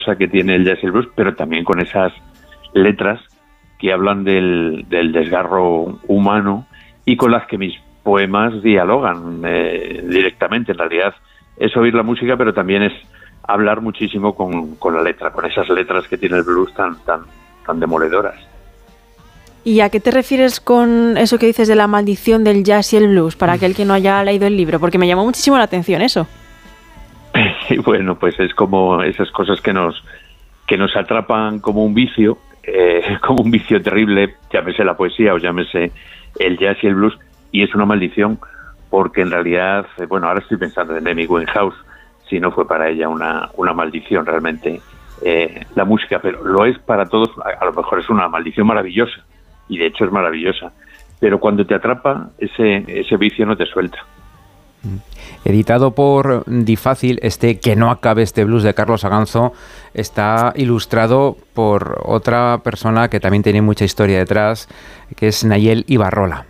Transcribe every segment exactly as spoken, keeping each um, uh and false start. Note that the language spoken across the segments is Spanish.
que tiene el jazz y el blues, pero también con esas letras que hablan del, del desgarro humano y con las que mis poemas dialogan eh, directamente. En realidad es oír la música, pero también es hablar muchísimo con, con la letra, con esas letras que tiene el blues tan, tan, tan demoledoras. ¿Y a qué te refieres con eso que dices de la maldición del jazz y el blues, para aquel que no haya leído el libro? Porque me llamó muchísimo la atención eso. Y bueno, pues es como esas cosas que nos que nos atrapan como un vicio, eh, como un vicio terrible, llámese la poesía o llámese el jazz y el blues, y es una maldición porque en realidad, eh, bueno, ahora estoy pensando en Amy Winehouse, si no fue para ella una, una maldición realmente eh, la música, pero lo es para todos. A, a lo mejor es una maldición maravillosa, y de hecho es maravillosa, pero cuando te atrapa, ese, ese vicio no te suelta. Editado por Difácil, este Que no acabe este blues de Carlos Aganzo está ilustrado por otra persona que también tiene mucha historia detrás, que es Nayel Ibarrola.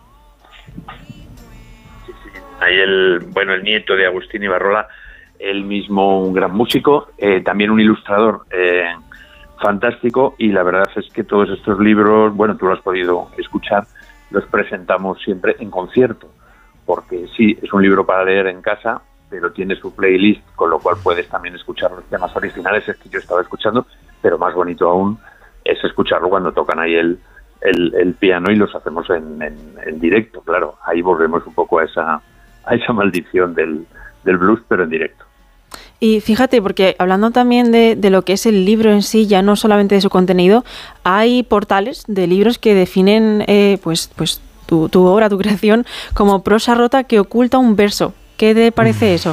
Sí, sí. Nayel, bueno, el nieto de Agustín Ibarrola, él mismo un gran músico, eh, también un ilustrador eh, fantástico, y la verdad es que todos estos libros, bueno, tú lo has podido escuchar, los presentamos siempre en concierto, porque sí, es un libro para leer en casa, pero tiene su playlist, con lo cual puedes también escuchar los temas originales, es que yo estaba escuchando, pero más bonito aún es escucharlo cuando tocan ahí el, el, el piano y los hacemos en, en, en directo, claro, ahí volvemos un poco a esa, a esa maldición del, del blues, pero en directo. Y fíjate, porque hablando también de, de lo que es el libro en sí, ya no solamente de su contenido, hay portales de libros que definen eh, pues, pues tu, tu obra, tu creación, como prosa rota que oculta un verso. ¿Qué te parece eso?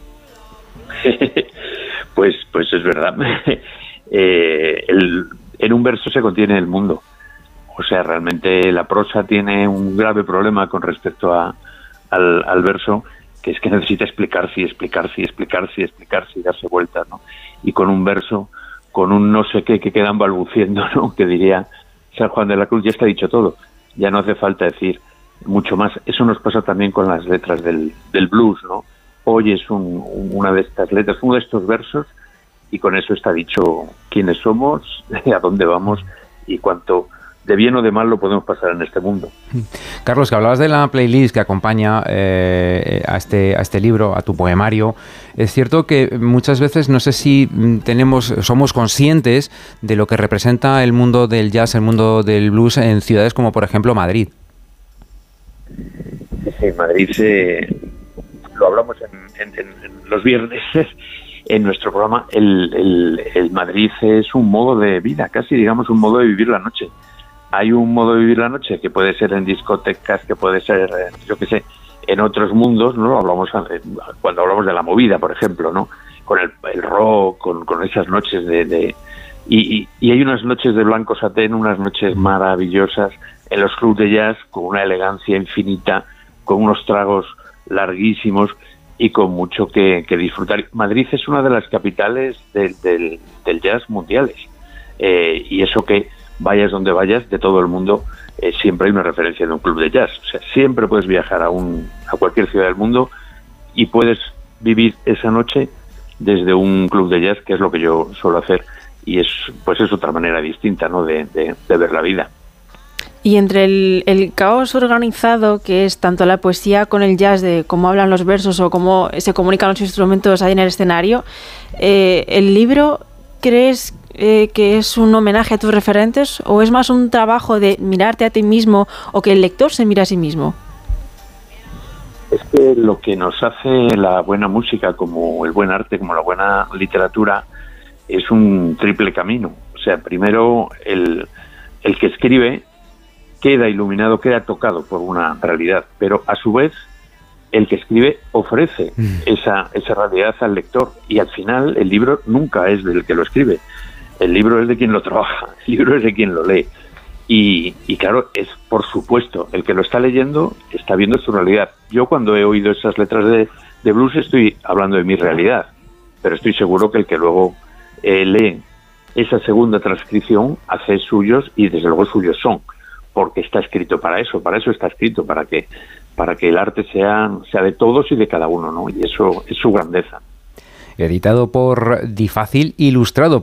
pues, pues es verdad. eh, el, en un verso se contiene el mundo. O sea, realmente la prosa tiene un grave problema con respecto a, al, al verso, que es que necesita explicarse y explicarse y explicarse y explicarse y darse vueltas, ¿no? Y con un verso, con un no sé qué que quedan balbuciendo, ¿no? Que diría San Juan de la Cruz, ya está dicho todo. Ya no hace falta decir mucho más. Eso nos pasa también con las letras del, del blues, ¿no? Oyes un, una de estas letras, uno de estos versos, y con eso está dicho quiénes somos, a dónde vamos y cuánto de bien o de mal lo podemos pasar en este mundo. Carlos, que hablabas de la playlist que acompaña eh, a, este, a este libro, a tu poemario. Es cierto que muchas veces no sé si tenemos, somos conscientes de lo que representa el mundo del jazz, el mundo del blues en ciudades como por ejemplo Madrid. Sí, Madrid eh, lo hablamos en, en, en los viernes en nuestro programa. El, el, el Madrid es un modo de vida, casi digamos un modo de vivir la noche. Hay un modo de vivir la noche que puede ser en discotecas, que puede ser, yo qué sé, en otros mundos, ¿no? Hablamos cuando hablamos de la movida, por ejemplo, ¿no? Con el, el rock, con, con esas noches de... de y, y, y hay unas noches de blanco satén, unas noches maravillosas en los clubs de jazz, con una elegancia infinita, con unos tragos larguísimos y con mucho que, que disfrutar. Madrid es una de las capitales del, del, del jazz mundiales. Eh, y eso que vayas donde vayas, de todo el mundo, eh, siempre hay una referencia de un club de jazz. O sea, siempre puedes viajar a un a cualquier ciudad del mundo y puedes vivir esa noche desde un club de jazz, que es lo que yo suelo hacer. Y es pues es otra manera distinta, ¿no?, de, de, de ver la vida. Y entre el, el caos organizado, que es tanto la poesía con el jazz, de cómo hablan los versos o cómo se comunican los instrumentos ahí en el escenario, eh, ¿el libro crees eh, que es un homenaje a tus referentes o es más un trabajo de mirarte a ti mismo o que el lector se mira a sí mismo? Es que lo que nos hace la buena música, como el buen arte, como la buena literatura, es un triple camino. O sea, primero el, el que escribe queda iluminado, queda tocado por una realidad, pero a su vez el que escribe ofrece esa, esa realidad al lector, y al final el libro nunca es del que lo escribe, el libro es de quien lo trabaja, el libro es de quien lo lee, y, y claro, es por supuesto, el que lo está leyendo está viendo su realidad. Yo cuando he oído esas letras de, de blues estoy hablando de mi realidad, pero estoy seguro que el que luego eh, lee esa segunda transcripción hace suyos, y desde luego suyos son, porque está escrito para eso, para eso está escrito, para que para que el arte sea, sea de todos y de cada uno, ¿no? Y eso es su grandeza. Editado por Difácil, ilustrado